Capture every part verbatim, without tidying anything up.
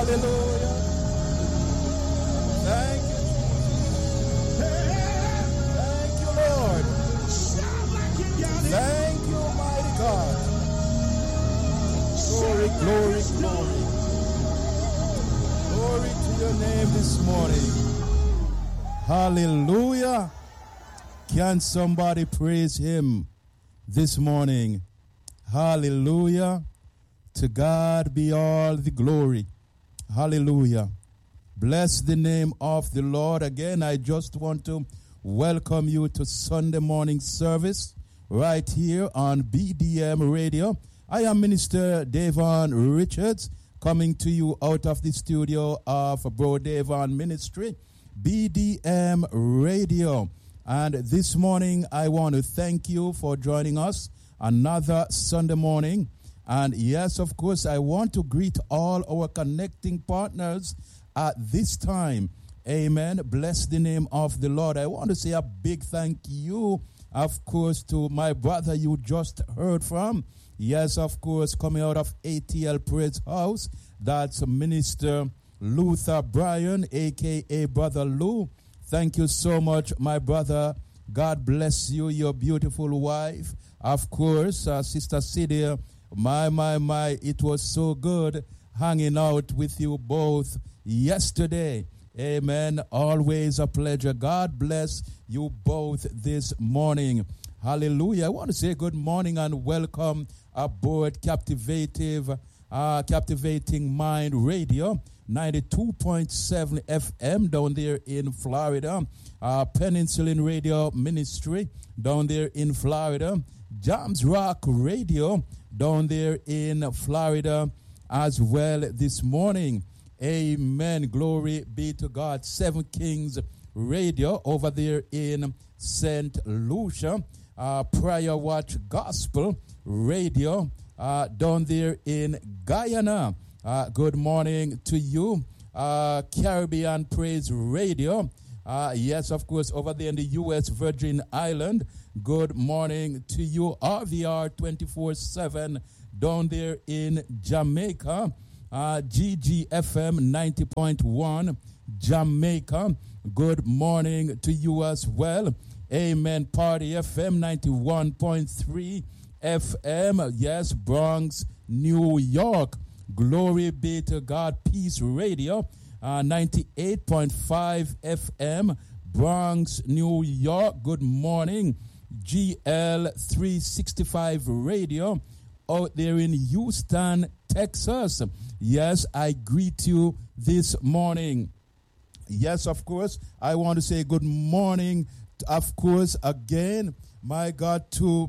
Hallelujah. Thank you, Jesus. Thank you, Lord. Thank you, mighty God. Glory, glory, glory. Glory to your name this morning. Hallelujah. Can somebody praise him this morning? Hallelujah. To God be all the glory. Hallelujah. Bless the name of the Lord. Again, I just want to welcome you to Sunday morning service right here on B D M Radio. I am Minister Davon Richards, coming to you out of the studio of Bro Davon Ministry, B D M Radio. And this morning, I want to thank you for joining us another Sunday morning. And yes, of course, I want to greet all our connecting partners at this time. Amen. Bless the name of the Lord. I want to say a big thank you, of course, to my brother you just heard from. Yes, of course, coming out of A T L Praise House. That's Minister Luther Bryan, a k a. Brother Lou. Thank you so much, my brother. God bless you, your beautiful wife. Of course, uh, Sister Cydia, my, my, my, it was so good hanging out with you both yesterday. Amen. Always a pleasure. God bless you both this morning. Hallelujah. I want to say good morning and welcome aboard Captivative, uh, Captivating Mind Radio, ninety-two point seven F M down there in Florida. Uh, Peninsulan Radio Ministry down there in Florida. Jams Rock Radio down there in Florida as well this morning. Amen. Glory be to God. Seven Kings Radio over there in Saint Lucia. Uh, Prayer Watch Gospel Radio uh, down there in Guyana. Uh, good morning to you. Uh, Caribbean Praise Radio. Uh, yes, of course, over there in the U S Virgin Island. Good morning to you. R V R twenty-four seven down there in Jamaica. Uh, G G F M ninety point one Jamaica. Good morning to you as well. Amen. Party F M ninety-one point three F M. Yes, Bronx, New York. Glory be to God. Peace Radio. Uh, ninety-eight point five F M. Bronx, New York. Good morning. G L three sixty-five Radio out there in Houston, Texas. Yes, I greet you this morning. Yes, of course, I want to say good morning, of course, again, my God, to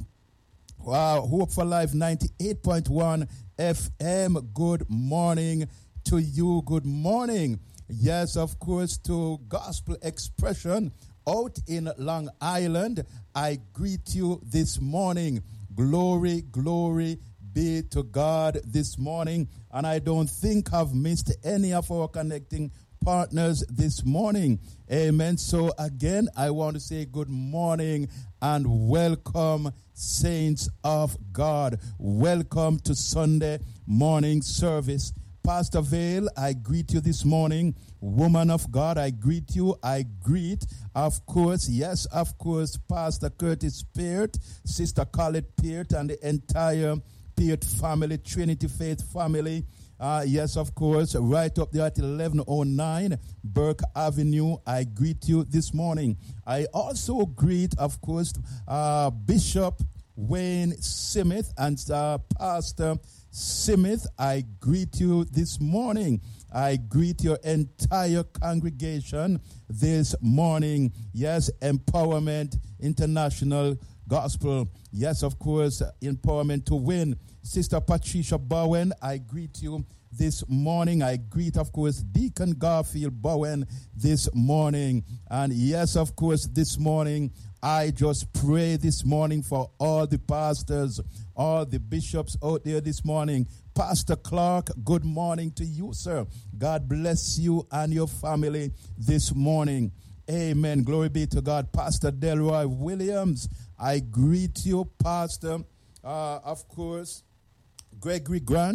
uh, Hope for Life ninety-eight point one F M. Good morning to you. Good morning. Yes, of course, to Gospel Expression out in Long Island. I greet you this morning. Glory, glory be to God this morning. And I don't think I've missed any of our connecting partners this morning. Amen. So again, I want to say good morning and welcome, saints of God. Welcome to Sunday morning service. Pastor Vale, I greet you this morning. Woman of God, I greet you. I greet, of course, yes, of course, Pastor Curtis Peart, Sister Colette Peart, and the entire Peart family, Trinity Faith family. Uh, yes, of course, right up there at eleven oh nine Burke Avenue. I greet you this morning. I also greet, of course, uh, Bishop Wayne Simith and uh, Pastor Simith. I greet you this morning. I greet your entire congregation this morning. Yes, Empowerment International Gospel. Yes, of course, Empowerment to Win. Sister Patricia Bowen, I greet you this morning. I greet, of course, Deacon Garfield Bowen this morning. And yes, of course, this morning, I just pray this morning for all the pastors, all the bishops out there this morning. Pastor Clark, good morning to you, sir. God bless you and your family this morning. Amen. Glory be to God. Pastor Delroy Williams, I greet you, Pastor, uh, of course, Gregory Grant.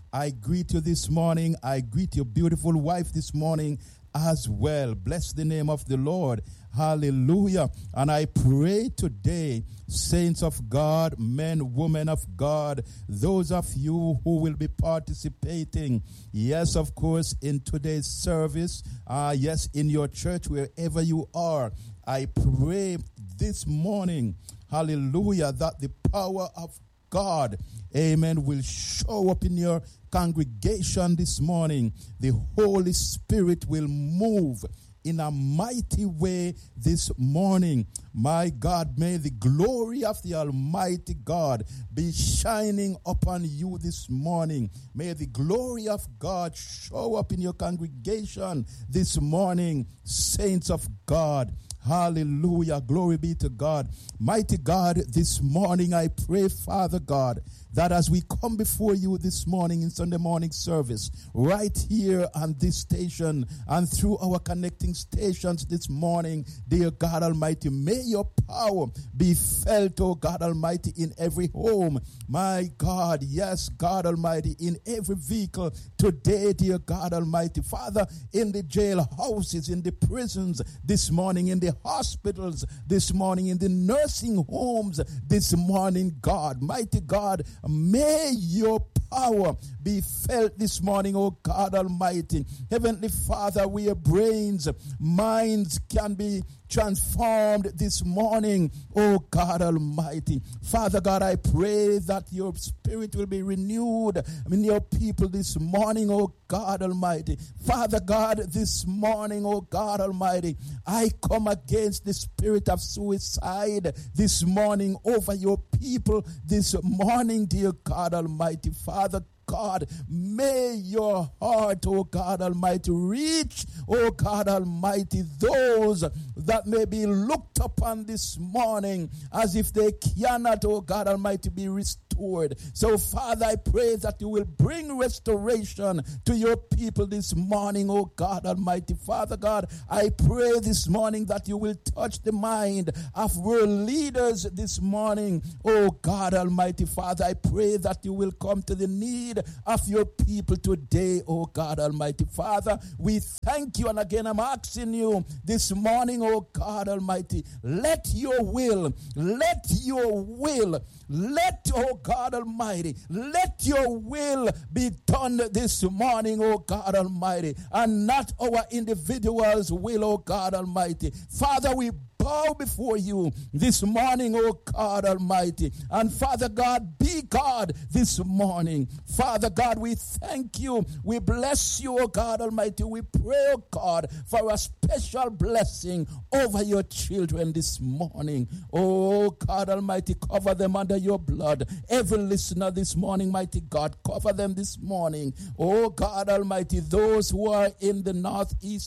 I greet you this morning. I greet your beautiful wife this morning as well. Bless the name of the Lord. Hallelujah. And I pray today, saints of God, men, women of God, those of you who will be participating, yes, of course, in today's service, uh, yes, in your church, wherever you are, I pray this morning, hallelujah, that the power of God, amen, will show up in your congregation this morning. The Holy Spirit will move in a mighty way this morning. My God, may the glory of the Almighty God be shining upon you this morning. May the glory of God show up in your congregation this morning, saints of God. Hallelujah. Glory be to God. Mighty God, this morning I pray, Father God, that as we come before you this morning in Sunday morning service, right here on this station and through our connecting stations this morning, dear God Almighty, may your power be felt, oh God Almighty, in every home. My God, yes, God Almighty, in every vehicle today, dear God Almighty. Father, in the jail houses, in the prisons this morning, in the hospitals this morning, in the nursing homes this morning, God, mighty God, may your power be felt this morning, oh God Almighty. Heavenly Father, where brains, minds can be transformed this morning, oh God Almighty. Father God, I pray that your spirit will be renewed in your people this morning, oh God Almighty. Father God, this morning, oh God Almighty, I come against the spirit of suicide this morning over your people this morning, dear God Almighty. Father God, may your heart, oh God Almighty, reach, oh God Almighty, those that may be looked upon this morning as if they cannot, oh God Almighty, be restored. So, Father, I pray that you will bring restoration to your people this morning, oh God Almighty. Father God, I pray this morning that you will touch the mind of world leaders this morning, oh God Almighty. Father, I pray that you will come to the need of your people today, oh God Almighty. Father, we thank you, and again I'm asking you this morning, oh God Almighty, let your will, let your will, let, oh God Almighty, let your will be done this morning, oh God Almighty, and not our individual's will, oh God Almighty. Father, we bow before you this morning, oh God Almighty. And Father God, be God this morning. Father God, we thank you. We bless you, oh God Almighty. We pray, oh God, for a special blessing over your children this morning. Oh God Almighty, cover them under your blood. Every listener this morning, mighty God, cover them this morning. Oh God Almighty, those who are in the northeast